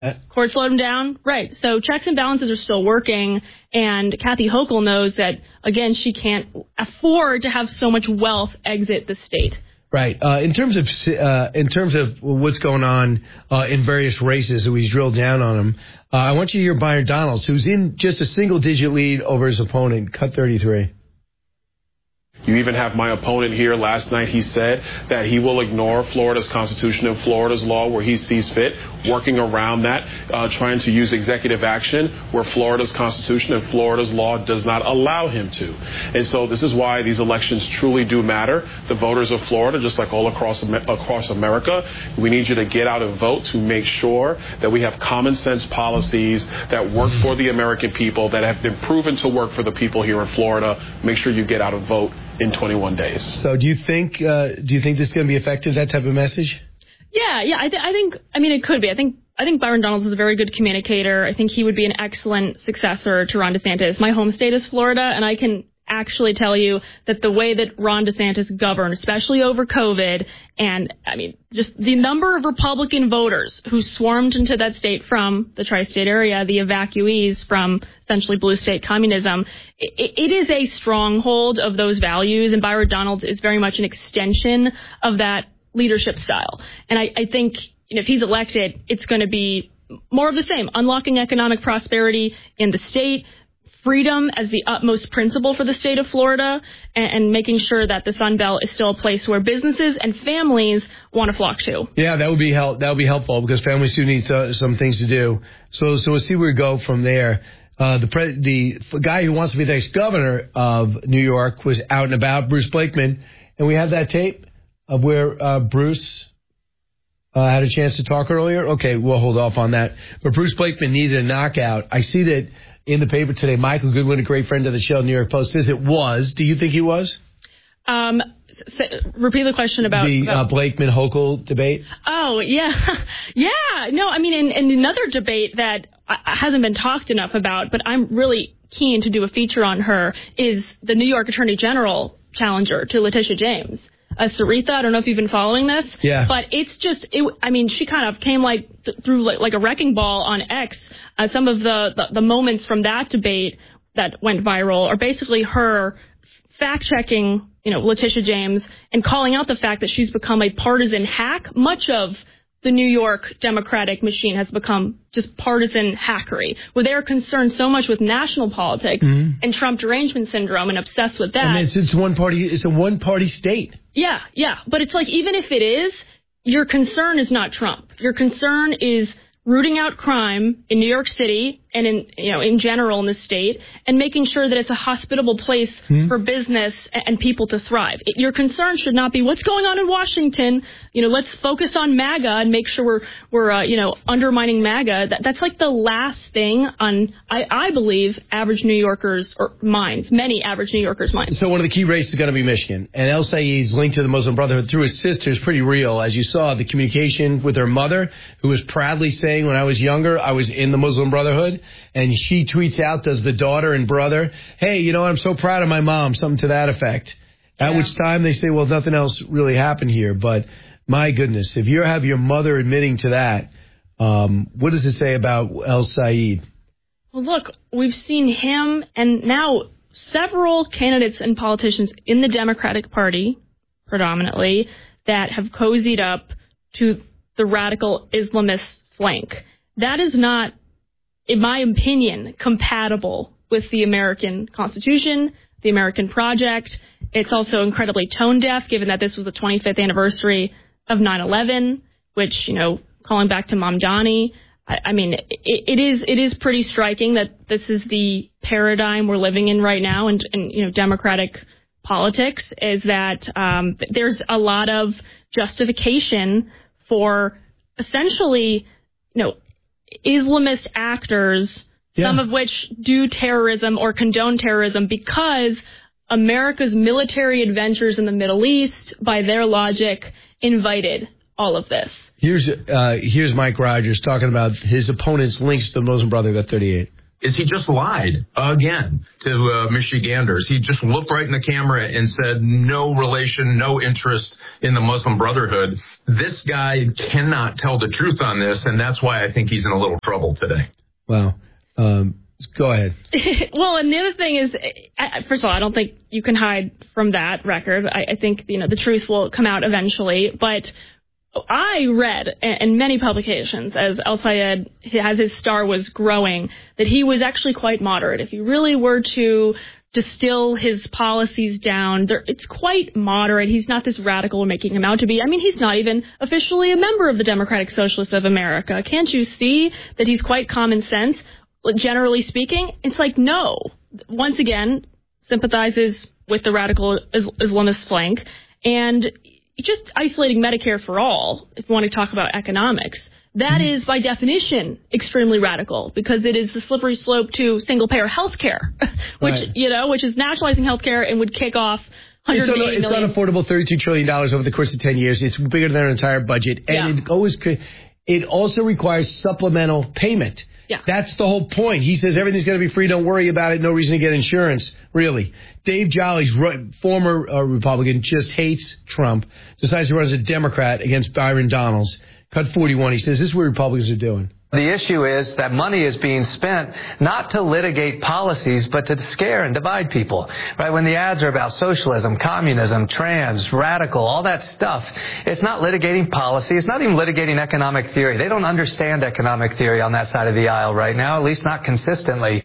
Court slowed him down. Right. So checks and balances are still working. And Kathy Hochul knows that, again, she can't afford to have so much wealth exit the state. Right. In terms of what's going on in various races, we drilled down on them. I want you to hear Byron Donalds, who's in just a single-digit lead over his opponent, cut 33. You even have my opponent here last night. He said that he will ignore Florida's Constitution and Florida's law where he sees fit, working around that, trying to use executive action where Florida's Constitution and Florida's law does not allow him to. And so this is why these elections truly do matter. The voters of Florida, just like all across America, we need you to get out and vote to make sure that we have common sense policies that work for the American people, that have been proven to work for the people here in Florida. Make sure you get out and vote in 21 days. So do you think this is going to be effective, that type of message? Yeah, I think it could be. I think Byron Donalds is a very good communicator. I think he would be an excellent successor to Ron DeSantis. My home state is Florida, and I can actually tell you that the way that Ron DeSantis governed, especially over COVID, and just the number of Republican voters who swarmed into that state from the tri-state area, the evacuees from essentially blue state communism, it is a stronghold of those values, and Byron Donalds is very much an extension of that leadership style. And I think if he's elected, it's going to be more of the same, unlocking economic prosperity in the state, freedom as the utmost principle for the state of Florida, and making sure that the Sun Belt is still a place where businesses and families want to flock to. Yeah, that would be helpful because families do need some things to do. So we'll see where we go from there. The guy who wants to be the next governor of New York was out and about, Bruce Blakeman, and we have that tape of where Bruce had a chance to talk earlier. Okay, we'll hold off on that. But Bruce Blakeman needed a knockout. I see that in the paper today. Michael Goodwin, a great friend of the show, New York Post, says it was. Do you think he was? Repeat the question about the Blakeman-Hochul debate. Oh, yeah. Yeah. No, in another debate that hasn't been talked enough about, but I'm really keen to do a feature on her, is the New York Attorney General challenger to Letitia James. Sarita, I don't know if you've been following this. Yeah. But it's just, she kind of came through a wrecking ball on X. Some of the moments from that debate that went viral are basically her fact-checking, Letitia James and calling out the fact that she's become a partisan hack. Much of the New York Democratic machine has become just partisan hackery, where they're concerned so much with national politics and Trump derangement syndrome and obsessed with that. And it's a one-party state. Yeah. But it's like, even if it is, your concern is not Trump. Your concern is rooting out crime in New York City and in general in the state, and making sure that it's a hospitable place for business and people to thrive. Your concern should not be what's going on in Washington. Let's focus on MAGA and make sure we're undermining MAGA. That's like the last thing on, I believe, average New Yorkers' minds, many average New Yorkers' minds. So one of the key races is going to be Michigan, and El Said's link to the Muslim Brotherhood through his sister is pretty real. As you saw, the communication with her mother, who was proudly saying, when I was younger, I was in the Muslim Brotherhood. And she tweets out, does the daughter and brother, hey, I'm so proud of my mom, something to that effect. At which time they say, well, nothing else really happened here. But my goodness, if you have your mother admitting to that, what does it say about El Said? Well, look, we've seen him and now several candidates and politicians in the Democratic Party, predominantly, that have cozied up to the radical Islamist flank. That is not, in my opinion, compatible with the American Constitution, the American project. It's also incredibly tone deaf, given that this was the 25th anniversary of 9/11, which, calling back to Mamdani, it is pretty striking that this is the paradigm we're living in right now, and Democratic politics, is that there's a lot of justification for essentially, Islamist actors, some of which do terrorism or condone terrorism, because America's military adventures in the Middle East, by their logic, invited all of this. Here's Mike Rogers talking about his opponent's links to the Muslim Brotherhood at 38. is he just lied again to Michiganders. He just looked right in the camera and said no relation, no interest in the Muslim Brotherhood. This guy cannot tell the truth on this, and that's why I think he's in a little trouble today. Wow. Go ahead. Well, and the other thing is, first of all, I don't think you can hide from that record. I think, the truth will come out eventually. But I read in many publications, as El-Sayed, as his star was growing, that he was actually quite moderate. If you really were to distill his policies down, it's quite moderate. He's not this radical we're making him out to be. I mean, he's not even officially a member of the Democratic Socialists of America. Can't you see that he's quite common sense? Generally speaking, it's like, no. Once again, sympathizes with the radical Islamist flank, and just isolating Medicare for all, if you want to talk about economics, that is by definition extremely radical, because it is the slippery slope to single-payer health care, which is nationalizing health care and would kick off $180 million. It's unaffordable, $32 trillion over the course of 10 years. It's bigger than our entire budget, and it also requires supplemental payment. Yeah. That's the whole point. He says everything's going to be free. Don't worry about it. No reason to get insurance, really. Dave Jolly's former Republican, just hates Trump, decides to run as a Democrat against Byron Donalds. Cut 41. He says this is what Republicans are doing. The issue is that money is being spent not to litigate policies, but to scare and divide people. Right? When the ads are about socialism, communism, trans, radical, all that stuff, it's not litigating policy. It's not even litigating economic theory. They don't understand economic theory on that side of the aisle right now, at least not consistently.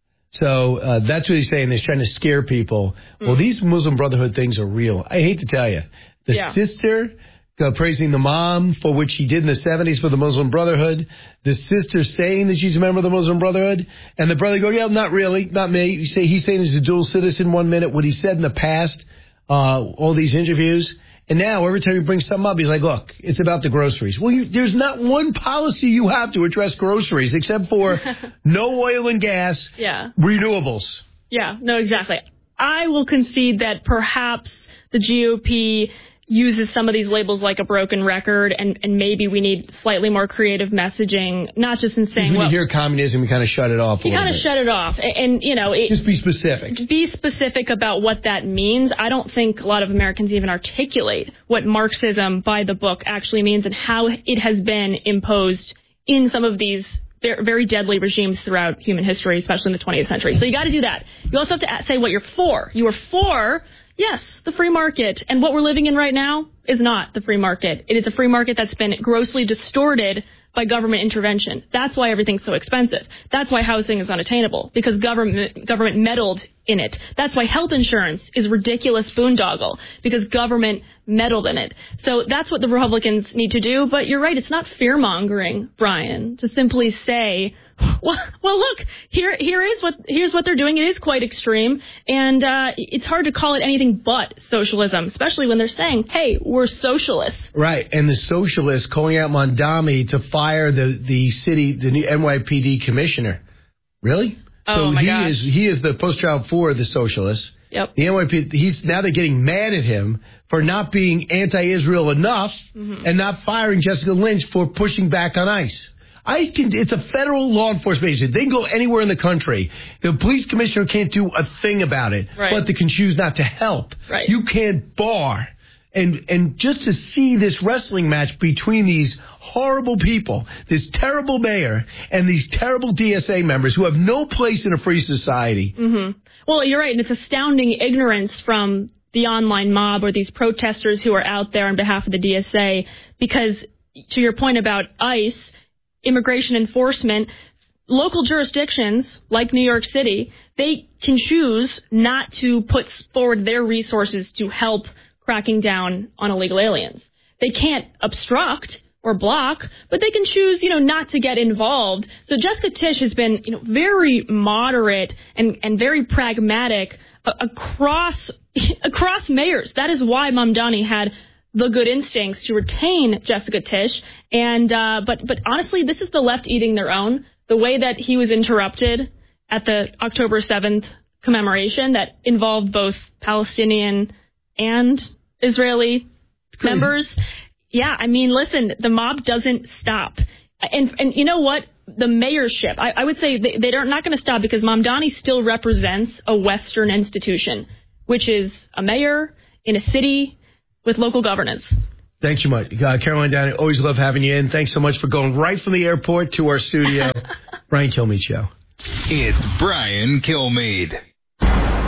So that's what he's saying. He's trying to scare people. Well, these Muslim Brotherhood things are real. I hate to tell you. The sister praising the mom for what she did in the 70s for the Muslim Brotherhood, the sister saying that she's a member of the Muslim Brotherhood, and the brother go, yeah, not really, not me. He's saying he's a dual citizen 1 minute, what he said in the past, all these interviews, and now every time he brings something up, he's like, look, it's about the groceries. Well, there's not one policy you have to address groceries except for no oil and gas, renewables. Yeah, no, exactly. I will concede that perhaps the GOP uses some of these labels like a broken record, and maybe we need slightly more creative messaging, not just in saying, when you hear communism, you kind of shut it off a little bit. You kind of shut it off. And just be specific. Be specific about what that means. I don't think a lot of Americans even articulate what Marxism by the book actually means and how it has been imposed in some of these very deadly regimes throughout human history, especially in the 20th century. So you got to do that. You also have to say what you're for. You are for, yes, the free market. And what we're living in right now is not the free market. It is a free market that's been grossly distorted by government intervention. That's why everything's so expensive. That's why housing is unattainable, because government meddled in it. That's why health insurance is ridiculous boondoggle, because government meddled in it. So that's what the Republicans need to do. But you're right, it's not fear-mongering, Brian, to simply say, well, look, here's what they're doing. It is quite extreme, and it's hard to call it anything but socialism, especially when they're saying, hey, we're socialists. Right, and the socialists calling out Mondami to fire the new NYPD commissioner. Really? Oh, my gosh. He is the poster child for the socialists. Yep. The NYPD, now they're getting mad at him for not being anti-Israel enough and not firing Jessica Lynch for pushing back on ICE. It's a federal law enforcement agency. They can go anywhere in the country. The police commissioner can't do a thing about it, but they can choose not to help. Right. You can't bar. And just to see this wrestling match between these horrible people, this terrible mayor and these terrible DSA members who have no place in a free society. Mm-hmm. Well, you're right. And it's astounding ignorance from the online mob or these protesters who are out there on behalf of the DSA, because to your point about ICE, immigration enforcement, local jurisdictions like New York City, they can choose not to put forward their resources to help cracking down on illegal aliens. They can't obstruct or block, but they can choose, not to get involved. So Jessica Tisch has been, very moderate and very pragmatic across mayors. That is why Mamdani had the good instincts to retain Jessica Tisch. And but honestly, this is the left eating their own. The way that he was interrupted at the October 7th commemoration that involved both Palestinian and Israeli members. Yeah, I mean, listen, the mob doesn't stop. And you know what? the mayorship, I would say they're not going to stop because Mamdani still represents a Western institution, which is a mayor in a city with local governance. Thank you much. Caroline Downey, always love having you in. Thanks so much for going right from the airport to our studio. Brian Kilmeade Show. It's Brian Kilmeade.